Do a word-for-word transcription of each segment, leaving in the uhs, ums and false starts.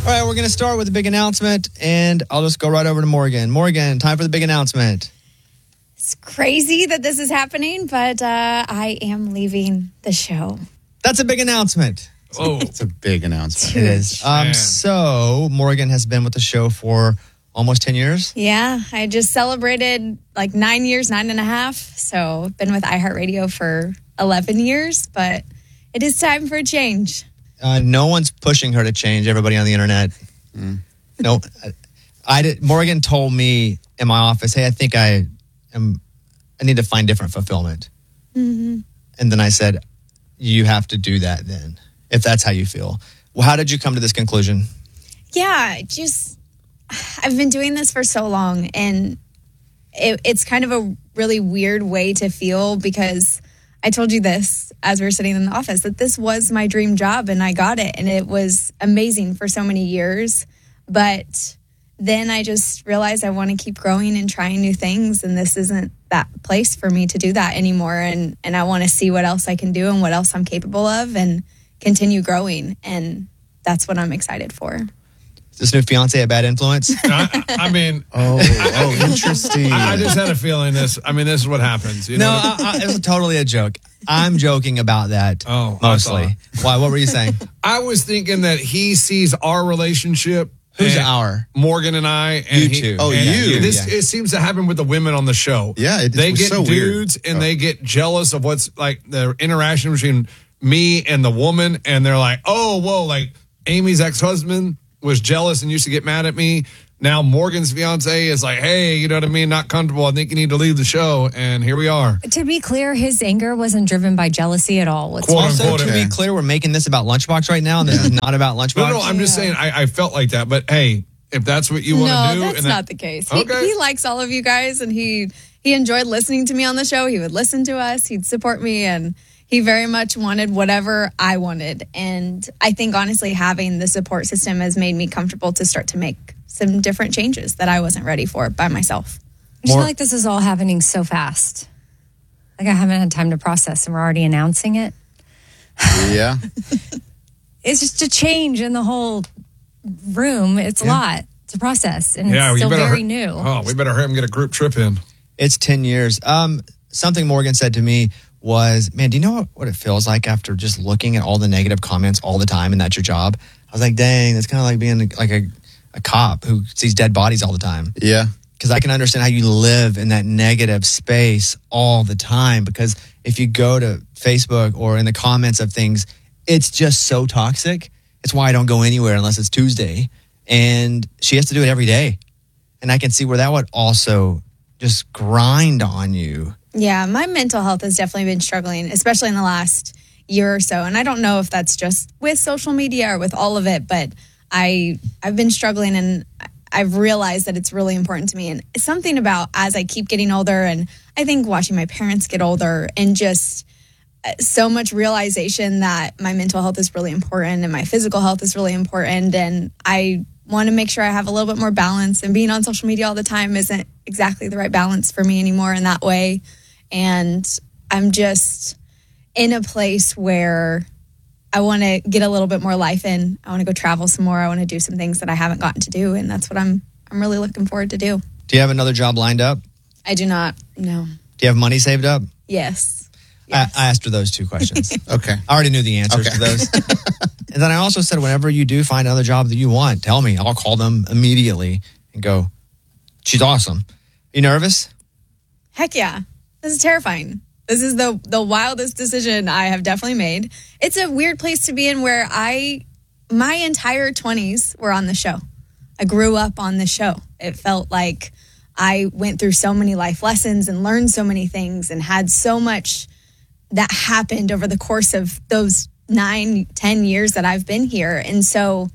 All right, we're going to start with a big announcement, and I'll just go right over to Morgan. Morgan, time for the big announcement. It's crazy that this is happening, but uh, I am leaving the show. That's a big announcement. Oh, It's a big announcement. It is. Um, so, Morgan has been with the show for almost ten years. Yeah, I just celebrated like nine years, nine and a half. So I've been with iHeartRadio for eleven years, but it is time for a change. Uh, no one's pushing her to change. Everybody on the internet. Mm. No, I, I did. Morgan told me in my office, "Hey, I think I am. I need to find different fulfillment." Mm-hmm. And then I said, "You have to do that then, if that's how you feel." Well, how did you come to this conclusion? Yeah, just I've been doing this for so long, and it, it's kind of a really weird way to feel because I told you this as we were sitting in the office, that this was my dream job and I got it. And it was amazing for so many years. But then I just realized I want to keep growing and trying new things. And this isn't that place for me to do that anymore. And, and I want to see what else I can do and what else I'm capable of and continue growing. And that's what I'm excited for. Is this new fiance a bad influence? I, I mean, Oh, oh, interesting. I, I just had a feeling this. I mean, this is what happens. You No, know? I, I, it was totally a joke. I'm joking about that Oh, I mostly. Why? What were you saying? I was thinking that he sees our relationship. Who's and our? Morgan and I. And You he- two. Oh, and you. This Yeah. it seems to happen with the women on the show. Yeah, it they was get so weird. dudes and Oh. they get jealous of what's like the interaction between me and the woman, and they're like, "Oh, whoa!" Like Amy's ex-husband was jealous and used to get mad at me. Now Morgan's fiance is like, "Hey, you know what I mean? Not comfortable. I think you need to leave the show." And here we are. To be clear, his anger wasn't driven by jealousy at all. What's Quote, Also, unquote, to okay. be clear, we're making this about Lunchbox right now, and this is not about Lunchbox. No, no, I'm just saying I, I felt like that. But hey, if that's what you want to No, do, that's and that- not the case. He, Okay. he likes all of you guys, and he he enjoyed listening to me on the show. He would listen to us. He'd support me, and he very much wanted whatever I wanted. And I think, honestly, having the support system has made me comfortable to start to make some different changes that I wasn't ready for by myself. I just feel like this is all happening so fast. Like I haven't had time to process, and we're already announcing it. Yeah. It's just a change in the whole room. It's a lot to process, and yeah, it's you still better very hur- new. Oh, we better hurry up and get a group trip in. It's ten years. Um, something Morgan said to me was, "Man, do you know what, what it feels like after just looking at all the negative comments all the time, and that's your job?" I was like, "Dang, that's kind of like being like a, a cop who sees dead bodies all the time." Yeah. Because I can understand how you live in that negative space all the time. Because if you go to Facebook or in the comments of things, it's just so toxic. It's why I don't go anywhere unless it's Tuesday. And she has to do it every day. And I can see where that would also just grind on you. Yeah, my mental health has definitely been struggling, especially in the last year or so. And I don't know if that's just with social media or with all of it, but I I've been struggling, and I've realized that it's really important to me. And it's something about as I keep getting older, and I think watching my parents get older, and just so much realization that my mental health is really important and my physical health is really important. And I want to make sure I have a little bit more balance, and being on social media all the time isn't exactly the right balance for me anymore in that way. And I'm just in a place where I want to get a little bit more life in. I want to go travel some more. I want to do some things that I haven't gotten to do. And that's what I'm, I'm really looking forward to do. Do you have another job lined up? I do not. No. Do you have money saved up? Yes. I, Yes. I asked her those two questions. Okay. I already knew the answers Okay. to those. And then I also said, whenever you do find another job that you want, tell me. I'll call them immediately and go, she's awesome. You nervous? Heck yeah. This is terrifying. This is the the wildest decision I have definitely made. It's a weird place to be in where I, my entire twenties were on the show. I grew up on the show. It felt like I went through so many life lessons and learned so many things and had so much that happened over the course of those nine, ten years that I've been here. And so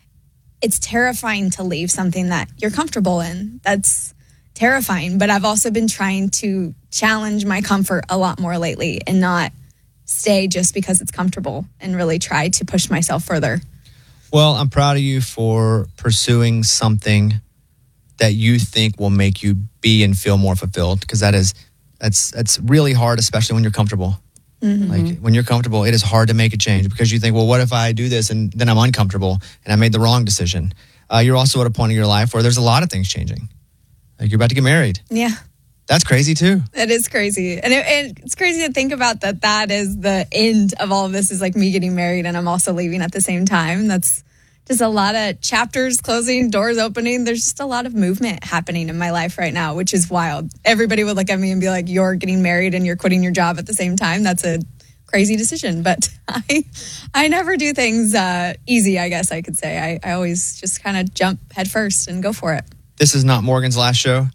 it's terrifying to leave something that you're comfortable in. That's terrifying. But I've also been trying to challenge my comfort a lot more lately and not stay just because it's comfortable, and really try to push myself further. Well, I'm proud of you for pursuing something that you think will make you be and feel more fulfilled, because that is that's that's really hard, especially when you're comfortable. Like when you're comfortable, it is hard to make a change because you think, well, what if I do this and then I'm uncomfortable and I made the wrong decision? Uh, you're also at a point in your life where there's a lot of things changing. Like you're about to get married. Yeah. That's crazy too. It is crazy. And it, it, it's crazy to think about that that is the end of all of this is like me getting married and I'm also leaving at the same time. That's just a lot of chapters closing, doors opening. There's just a lot of movement happening in my life right now, which is wild. Everybody would look at me and be like, you're getting married and you're quitting your job at the same time. That's a crazy decision. But I I never do things uh, easy, I guess I could say. I, I always just kind of jump head first and go for it. This is not Morgan's last show.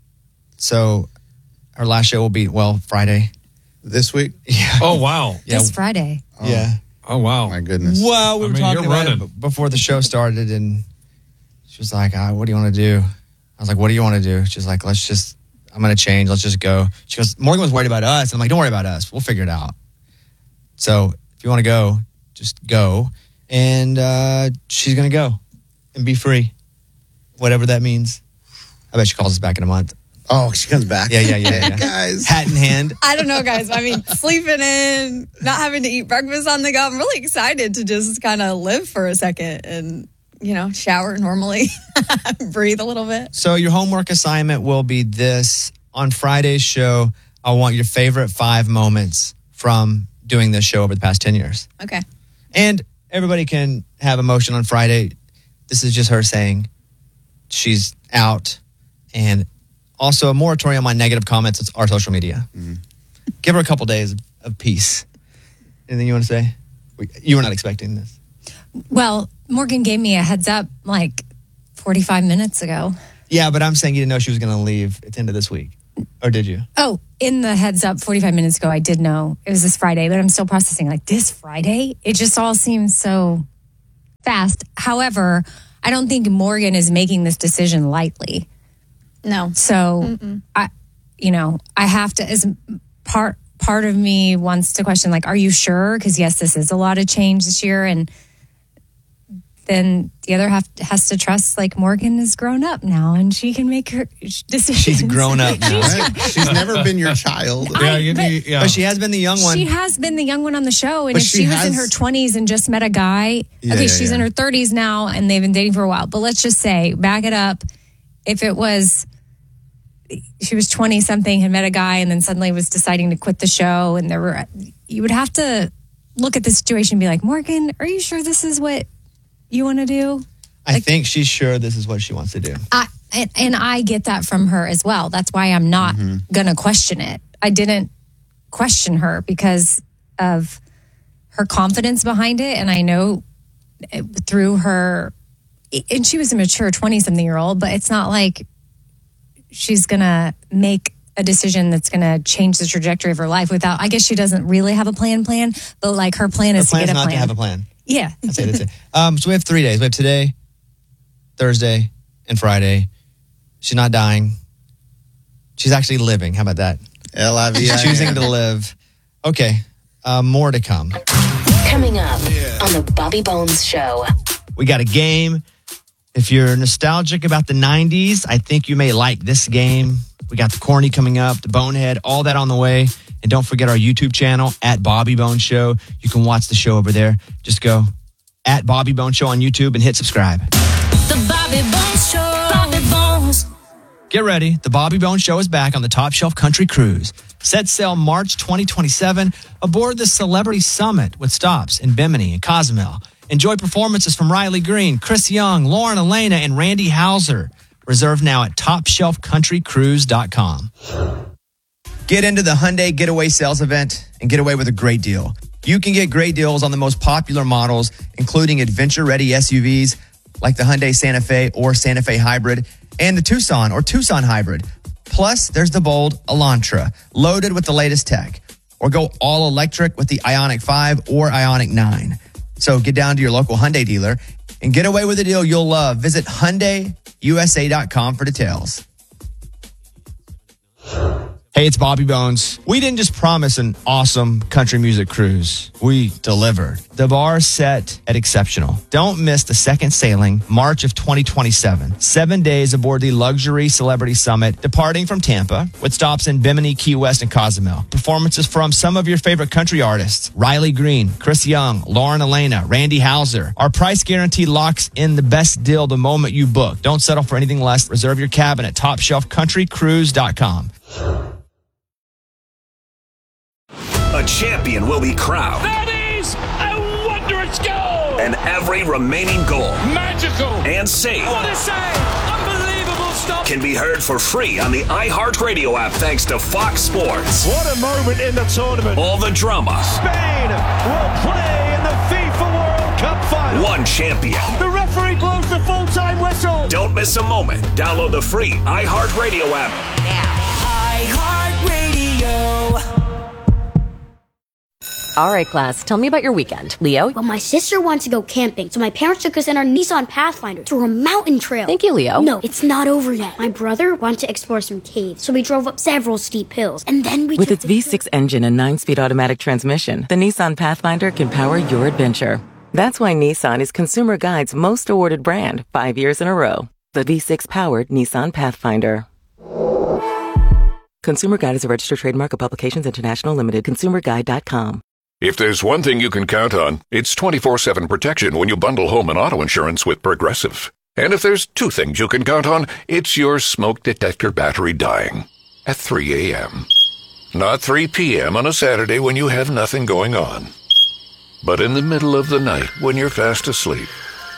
So our last show will be, well, Friday. This week? Yeah. Oh, wow. Yeah. This Friday. Yeah. Oh, wow. My goodness. Well, we I were mean, talking you're about running. it b- before the show started, and she was like, ah, what do you want to do? I was like, what do you want to do? She's like, let's just, I'm going to change. Let's just go. She goes, Morgan was worried about us. I'm like, don't worry about us. We'll figure it out. So if you want to go, just go. And uh, she's going to go and be free, whatever that means. I bet she calls us back in a month. Oh, she comes back. Yeah, yeah, yeah, yeah. Guys. Hat in hand. I don't know, guys. I mean, sleeping in, not having to eat breakfast on the go. I'm really excited to just kind of live for a second and, you know, shower normally, breathe a little bit. So your homework assignment will be this. On Friday's show, I want your favorite five moments from doing this show over the past ten years. Okay. And everybody can have emotion on Friday. This is just her saying she's out. And also a moratorium on negative comments. It's our social media. Mm-hmm. Give her a couple days of peace. Anything you want to say? You were not expecting this. Well, Morgan gave me a heads up like forty-five minutes ago. Yeah, but I'm saying you didn't know she was going to leave at the end of this week. Or did you? Oh, in the heads up forty-five minutes ago, I did know it was this Friday, but I'm still processing like this Friday. It just all seems so fast. However, I don't think Morgan is making this decision lightly. No. So Mm-mm. I, you know, I have to, as part, part of me wants to question, like, are you sure? Because yes, this is a lot of change this year. And then the other half has to trust, like, Morgan is grown up now and she can make her decisions. She's grown up now. Right? She's never been your child. I- Yeah, you but- need, yeah. But she has been the young one. She has been the young one on the show. And But if she she, was in has- her twenties and just met a guy, Yeah, okay, yeah, she's in yeah. her thirties now and they've been dating for a while. But let's just say, back it up, if it was, she was twenty something, had met a guy and then suddenly was deciding to quit the show, and there were, you would have to look at the situation and be like, Morgan, are you sure this is what you want to do? I think she's sure this is what she wants to do. I and, and I get that from her as well. That's why I'm not Mm-hmm. gonna question it. I didn't question her because of her confidence behind it, and I know it, through her. And she was a mature twenty-something year old, but it's not like she's gonna make a decision that's gonna change the trajectory of her life without. I guess she doesn't really have a plan. Plan, but like her plan Her is to plan get is a not plan. to have a plan. Yeah, That's it. That's it. Um, so we have three days. We have today, Thursday, and Friday. She's not dying. She's actually living. How about that? L I V I. She's choosing to live. Okay. Uh, more to come. Coming up on the Bobby Bones Show. We got a game. If you're nostalgic about the nineties, I think you may like this game. We got the corny coming up, the bonehead, all that on the way. And don't forget our YouTube channel at Bobby Bones Show. You can watch the show over there. Just go at Bobby Bones Show on YouTube and hit subscribe. The Bobby Bones Show. Bobby Bones. Get ready. The Bobby Bones Show is back on the Top Shelf Country Cruise. Set sail March twenty twenty-seven aboard the Celebrity Summit with stops in Bimini and Cozumel. Enjoy performances from Riley Green, Chris Young, Lauren Elena, and Randy Hauser. Reserve now at top shelf country cruise dot com. Get into the Hyundai Getaway Sales Event and get away with a great deal. You can get great deals on the most popular models, including adventure-ready S U Vs like the Hyundai Santa Fe or Santa Fe Hybrid and the Tucson or Tucson Hybrid. Plus, there's the bold Elantra, loaded with the latest tech. Or go all electric with the Ioniq five or Ioniq nine. So get down to your local Hyundai dealer and get away with a deal you'll love. Visit Hyundai U S A dot com for details. Hey, it's Bobby Bones. We didn't just promise an awesome country music cruise. We delivered. The bar is set at exceptional. Don't miss the second sailing, March of twenty twenty-seven. Seven days aboard the Luxury Celebrity Summit, departing from Tampa, with stops in Bimini, Key West, and Cozumel. Performances from some of your favorite country artists, Riley Green, Chris Young, Lauren Elena, Randy Houser. Our price guarantee locks in the best deal the moment you book. Don't settle for anything less. Reserve your cabin at top shelf country cruise dot com. A champion will be crowned. That is a wondrous goal! And every remaining goal. Magical! And save. What a save! Unbelievable stop! Can be heard for free on the iHeartRadio app thanks to Fox Sports. What a moment in the tournament! All the drama. Spain will play in the FIFA World Cup final. One champion. The referee blows the full-time whistle. Don't miss a moment. Download the free iHeartRadio app now. iHeartRadio. All right, class, tell me about your weekend. Leo? Well, my sister wants to go camping, so my parents took us in our Nissan Pathfinder through a mountain trail. Thank you, Leo. No, it's not over yet. My brother wants to explore some caves, so we drove up several steep hills, and then we With took its the V six engine and nine-speed automatic transmission, the Nissan Pathfinder can power your adventure. That's why Nissan is Consumer Guide's most awarded brand, five years in a row. The V six-powered Nissan Pathfinder. Consumer Guide is a registered trademark of Publications International Limited. consumer guide dot com. If there's one thing you can count on, it's twenty-four seven protection when you bundle home and auto insurance with Progressive. And if there's two things you can count on, it's your smoke detector battery dying at three a.m. Not three p.m. on a Saturday when you have nothing going on, but in the middle of the night when you're fast asleep.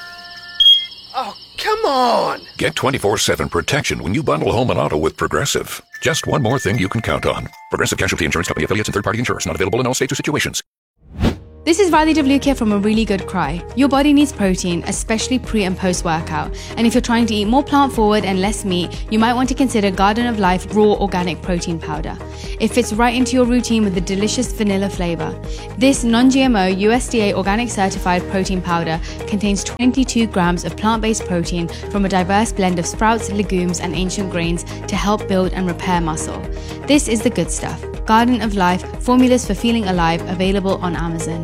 Oh, come on! Get twenty-four seven protection when you bundle home and auto with Progressive. Just one more thing you can count on. Progressive Casualty Insurance Company affiliates and third-party insurers. Not available in all states or situations. This is Riley DeVlucchia from A Really Good Cry. Your body needs protein, especially pre and post workout. And if you're trying to eat more plant forward and less meat, you might want to consider Garden of Life Raw Organic Protein Powder. It fits right into your routine with a delicious vanilla flavor. This non-G M O U S D A organic certified protein powder contains twenty-two grams of plant-based protein from a diverse blend of sprouts, legumes, and ancient grains to help build and repair muscle. This is the good stuff. Garden of Life, formulas for feeling alive, available on Amazon.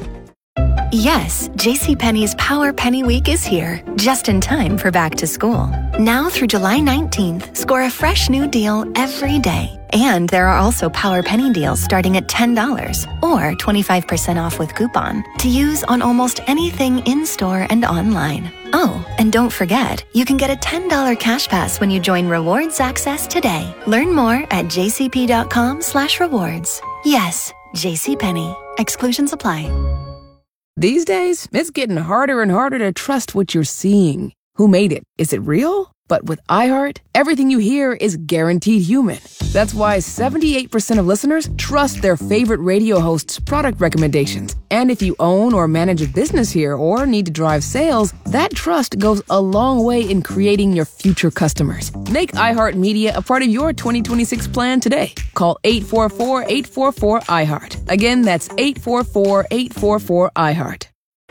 Yes, JCPenney's Power Penny Week is here, just in time for back to school. Now through July nineteenth, score a fresh new deal every day. And there are also Power Penny deals starting at ten dollars or twenty-five percent off with coupon to use on almost anything in-store and online. Oh, and don't forget, you can get a ten dollars cash pass when you join Rewards Access today. Learn more at jcp.com slash rewards. Yes, JCPenney. Exclusions apply. These days, it's getting harder and harder to trust what you're seeing. Who made it? Is it real? But with iHeart, everything you hear is guaranteed human. That's why seventy-eight percent of listeners trust their favorite radio host's product recommendations. And if you own or manage a business here or need to drive sales, that trust goes a long way in creating your future customers. Make iHeartMedia a part of your twenty twenty-six plan today. Call eight four four, eight four four, iHeart. Again, that's eight four four, eight four four, iHeart.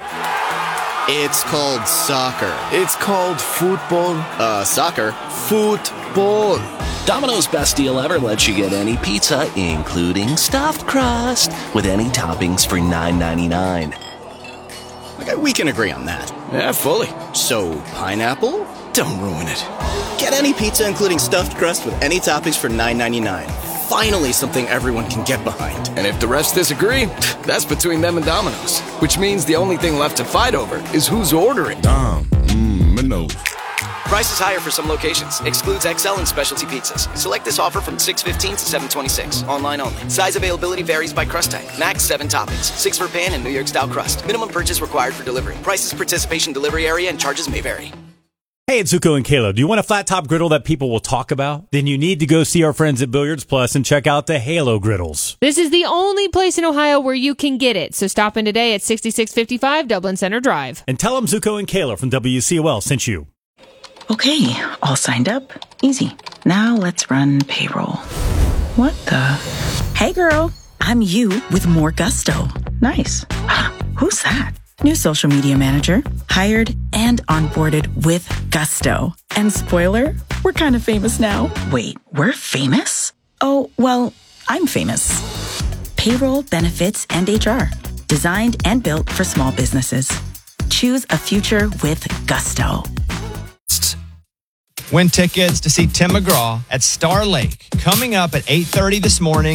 It's called soccer. It's called football. Uh, soccer. Football. Domino's best deal ever lets you get any pizza, including stuffed crust, with any toppings for nine ninety-nine. Okay, we can agree on that. Yeah, fully. So, pineapple? Don't ruin it. Get any pizza, including stuffed crust, with any toppings for nine ninety-nine. Finally, something everyone can get behind. And if the rest disagree, that's between them and Domino's. Which means the only thing left to fight over is who's ordering. Dom, mmm, no. Price is higher for some locations. Excludes X L and specialty pizzas. Select this offer from six fifteen to seven twenty-six. Online only. Size availability varies by crust type. Max seven toppings. Six for pan and New York style crust. Minimum purchase required for delivery. Prices, participation, delivery area, and charges may vary. Hey, it's Zuko and Kayla. Do you want a flat top griddle that people will talk about? Then you need to go see our friends at Billiards Plus and check out the Halo griddles. This is the only place in Ohio where you can get it. So stop in today at sixty-six fifty-five Dublin Center Drive. And tell them Zuko and Kayla from W C O L sent you. Okay, all signed up. Easy. Now let's run payroll. What the? Hey girl, I'm you with more gusto. Nice. Who's that? New social media manager, hired and onboarded with gusto. And spoiler, we're kind of famous now. Wait, we're famous? Oh, well, I'm famous. Payroll, benefits, and H R. Designed and built for small businesses. Choose a future with Gusto. Win tickets to see Tim McGraw at Star Lake coming up at eight thirty this morning.